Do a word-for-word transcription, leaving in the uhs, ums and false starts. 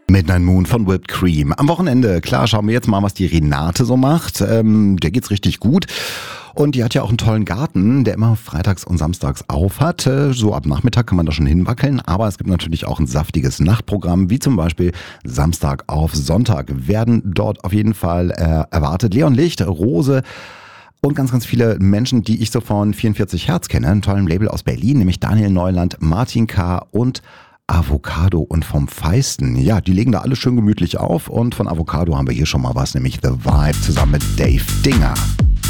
Midnight Moon von Whipped Cream. Am Wochenende, klar, schauen wir jetzt mal, was die Renate so macht. Ähm, der geht's richtig gut. Und die hat ja auch einen tollen Garten, der immer freitags und samstags auf hat. So ab Nachmittag kann man da schon hinwackeln. Aber es gibt natürlich auch ein saftiges Nachtprogramm, wie zum Beispiel Samstag auf Sonntag. Werden dort auf jeden Fall äh, erwartet Leon Licht, Rose und ganz, ganz viele Menschen, die ich so von vierundvierzig Hertz kenne. Ein tolles Label aus Berlin, nämlich Daniel Neuland, Martin K. und Avocado und vom Feisten. Ja, die legen da alles schön gemütlich auf. Und von Avocado haben wir hier schon mal was, nämlich The Vibe zusammen mit Dave Dinger.